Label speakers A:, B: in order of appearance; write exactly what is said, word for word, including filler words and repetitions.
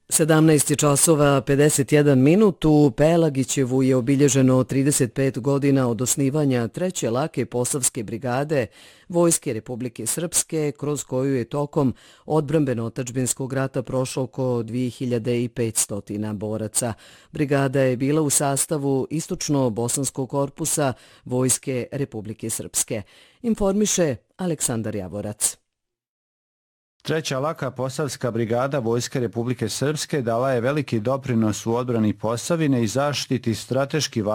A: sedamnaest časova pedeset jedan minut u Pelagićevu je obilježeno trideset pet godina od osnivanja treće lake posavske brigade Vojske Republike Srpske, kroz koju je tokom odbrambeno-otadžbinskog rata prošlo oko dvije hiljade petsto boraca. Brigada je bila u sastavu Istočno-bosanskog korpusa Vojske Republike Srpske. Informiše Aleksandar Javorac.
B: Treća laka posavska brigada Vojske Republike Srpske dala je veliki doprinos u odbrani Posavine i zaštiti strateški